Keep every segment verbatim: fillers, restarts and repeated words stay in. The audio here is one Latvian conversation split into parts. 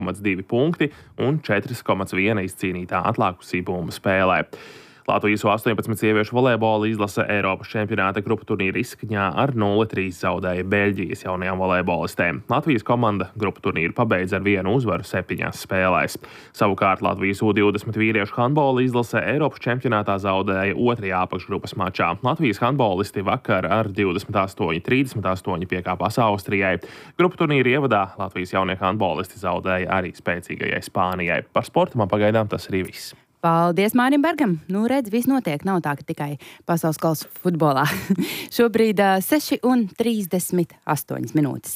divi punkti un četri komats viena izcīnītā atlākusī bumba spēlē. Latvijas U astoņpadsmit sieviešu volejbola izlase Eiropas čempionāta grupu turnīra izskaņā ar nulle trīs zaudēja Beļģijas jaunajām volejbolistēm. Latvijas komanda grupu turnīru pabeidza ar vienu uzvaru septiņās spēlēs. Savukārt Latvijas U divdesmit vīriešu handbola izlase Eiropas čempionātā zaudēja otrajā apakšgrupas mačā. Latvijas handbolisti vakar ar divdesmit astoņi trīsdesmit astoņi piekāpās Austrijai. Grupu turnīru ievadā Latvijas jaunie handbolisti zaudēja arī spēcīgajai Spānijai. Par sportu man pagaidām tas arī viss. Paldies Mārim Bergam. Nu, redz, viss notiek, nav tā, ka tikai pasaules kausa futbolā. Šobrīd uh, seši un trīsdesmit astoņas minūtes.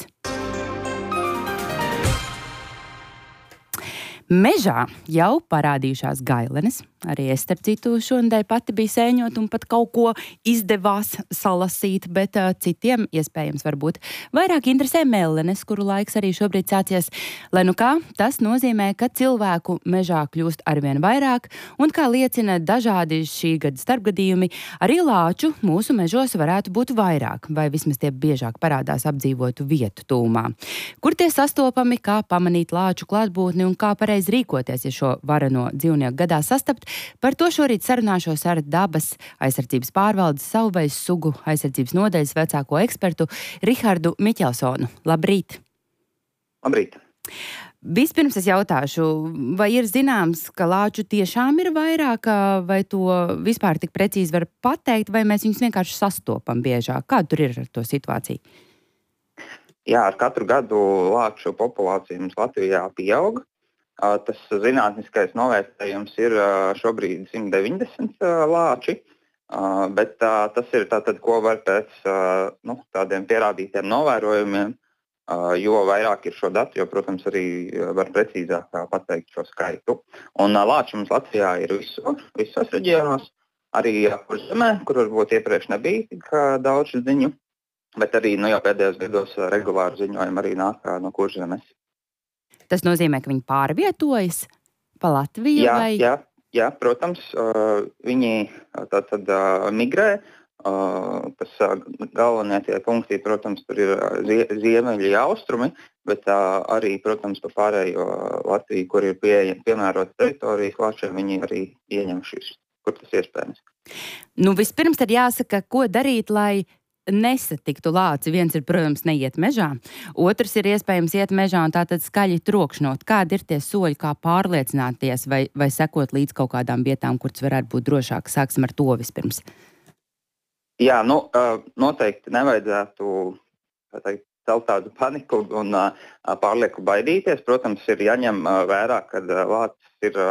Mežā jau parādījušās gailenes. Arī es, starp citu, šonadēļ pati biju sēņot un pat kaut ko izdevās salasīt, bet uh, citiem iespējams varbūt vairāk interesē mellenes, kuru laiks arī šobrīd sācies. Lai nu kā, tas nozīmē, ka cilvēku mežā kļūst arvien vairāk, un kā liecina dažādi šī gada starpgadījumi, arī lāču mūsu mežos varētu būt vairāk, vai vismaz tie biežāk parādās apdzīvotu vietu tūmā. Kur tie sastopami, kā pamanīt lāču klātbūtni un kā pareizi rīkoties, ja šo vareno dzīvnieku gadā sastapt? Par to šorīt sarunāšos ar dabas aizsardzības pārvaldes savvaļas sugu aizsardzības nodaļas vecāko ekspertu Rihardu Miķelsonu. Labrīt! Labrīt! Vispirms es jautāšu, vai ir zināms, ka lāču tiešām ir vairāk, vai to vispār tik precīzi var pateikt, vai mēs viņus vienkārši sastopam biežāk? Kāda tur ir ar to situāciju? Jā, ar katru gadu lāču populācija mums Latvijā pieauga. Tas zinātniskais novērtējums ir šobrīd simt deviņdesmit lāči, bet tas ir tātad, ko var pēc nu, tādiem pierādītiem novērojumiem, jo vairāk ir šo datu, jo, protams, arī var precīzāk pateikt šo skaitu. Un lāči mums Latvijā ir visur, visos reģionos, arī Kurzemē, kur varbūt iepriekš nebija tik daudz ziņu, bet arī nu, jau pēdējos gados regulāri ziņojumi arī nāk no Kurzemes. Tas nozīmē, ka viņi pārvietojas pa Latviju? Jā, vai? jā, jā, protams, viņi tātad migrē. Tas galvenie tie punkti, protams, tur ir ziemeļi, austrumi, bet arī, protams, pa pārējo Latviju, kur ir pie, piemērotas teritorijas lāčiem, viņi arī ieņem šis, kur tas iespējams. Nu, vispirms tad jāsaka, ko darīt, lai nesatiktu lāci. Viens ir, protams, neiet mežā, otrs ir iespējams iet mežā un tātad skaļi trokšnot. Kādi ir tie soļi, kā pārliecināties vai, vai sekot līdz kaut kādām vietām, kuras varētu būt drošāk? Sāksim ar to vispirms. Jā, nu, noteikti nevajadzētu teikt, celt tādu paniku un pārlieku baidīties. Protams, ir jāņem vērā, kad lācis ir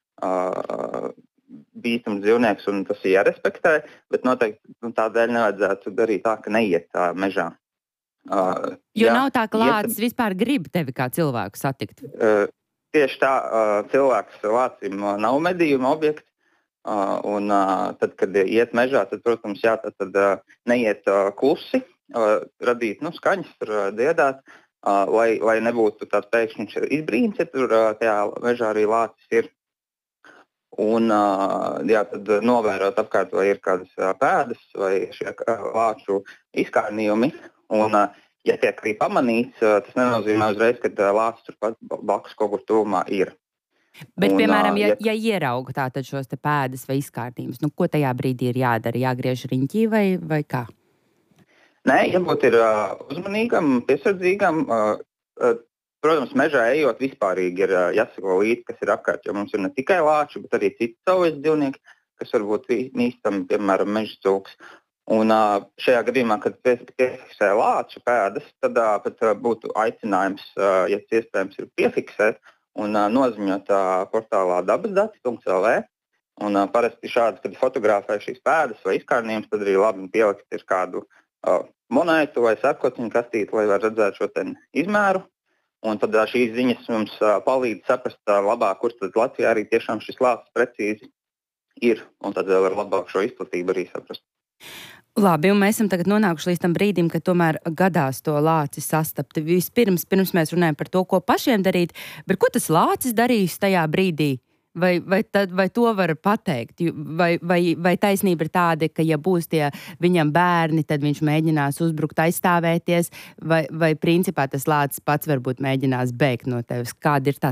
bīstams dzīvnieks un tas ir jārespektē, bet noteikti nu, tādēļ nevajadzētu darīt tā, ka neiet tā mežā. Uh, jo jā, nav tā, ka lācis iet... vispār grib tevi kā cilvēku satikt. Uh, tieši tā, uh, cilvēks lācim nav medījuma objekts, uh, un uh, tad, kad iet mežā, tad, protams, jā, tad, tad uh, neiet uh, klusi, uh, radīt nu, skaņas, tur uh, dziedāt, uh, lai, lai nebūtu tāds pēkšņs izbrīns, ja tur uh, tajā mežā arī lācis ir. Un jā, tad novērot apkārt, vai ir kādas pēdas vai šie lāču izkārnījumi. Un, ja tiek arī pamanīts, tas nenozīmē uzreiz, ka lācis turpat blakus kaut kur tuvumā ir. Bet, un, piemēram, ja, ja, ja ierauga tātad šos te pēdas vai izkārtījumus, nu, ko tajā brīdī ir jādara? Jāgriež riņķī vai, vai kā? Nē, jābūt ir uzmanīgam, piesardzīgam. Protams, mežā ejot vispārīgi ir jāsako līdzi, kas ir apkārt, jo mums ir ne tikai lāči, bet arī citi savvaļas dzīvnieki, kas varbūt mīstami, piemēram, meža cūks. Un šajā gadījumā, kad piefiksē lāču pēdas, tad pat būtu aicinājums, ja iespējams ir piefiksēt un noziņot portālā dabasdati punkts el vē. Un parasti šādi, kad fotografē šīs pēdas vai izkārnījumus, tad arī labi pielikt ir kādu monētu vai sarkociņu kastīti, lai var redzēt šo ten izmēru. Un tad šīs ziņas mums palīdz saprast labāk, kur tad Latvijā arī tiešām šis lācis precīzi ir. Un tad var labāk šo izplatību arī saprast. Labi, un mēs esam tagad nonākuši līdz tam brīdim, kad tomēr gadās to lāci sastapt. Vispirms, pirms mēs runājam par to, ko pašiem darīt, bet ko tas lācis darīs tajā brīdī? Vai, vai, tad, vai to var pateikt? Vai, vai, vai taisnība ir tāda, ka ja būs tie viņam bērni, tad viņš mēģinās uzbrukt, aizstāvēties, vai, vai principā tas lācis pats varbūt mēģinās bēgt no tevis? Kāda ir tā